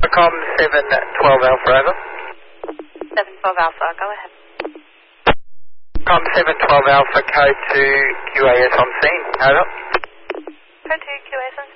Com 712 Alpha, over. 712 Alpha, go ahead. Com 712 Alpha, code to QAS on scene, over. Code to QAS on